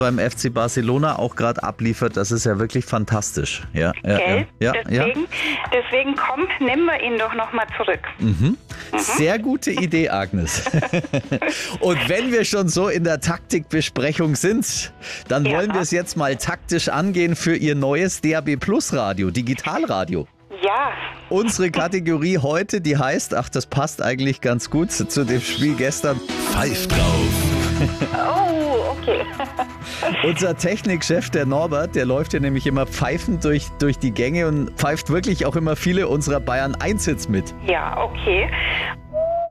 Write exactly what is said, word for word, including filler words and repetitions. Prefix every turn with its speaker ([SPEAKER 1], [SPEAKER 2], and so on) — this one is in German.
[SPEAKER 1] beim F C Barcelona auch gerade abliefert, das ist ja wirklich fantastisch. Ja, ja,
[SPEAKER 2] Gell?
[SPEAKER 1] ja, ja,
[SPEAKER 2] deswegen,
[SPEAKER 1] ja.
[SPEAKER 2] deswegen komm, nehmen wir ihn doch nochmal zurück.
[SPEAKER 1] Mhm. Mhm. Sehr gute Idee, Agnes. Und wenn wir schon so in der Taktikbesprechung sind, dann
[SPEAKER 2] ja.
[SPEAKER 1] wollen wir es jetzt mal taktisch angehen für Ihr neues D A B Plus Radio, Digitalradio.
[SPEAKER 2] Ja.
[SPEAKER 1] Unsere Kategorie heute, die heißt, ach, das passt eigentlich ganz gut zu dem Spiel gestern.
[SPEAKER 3] Pfeift drauf.
[SPEAKER 2] Oh, okay.
[SPEAKER 1] Unser Technikchef, der Norbert, der läuft ja nämlich immer pfeifend durch, durch die Gänge und pfeift wirklich auch immer viele unserer Bayern eins Hits mit.
[SPEAKER 2] Ja, okay.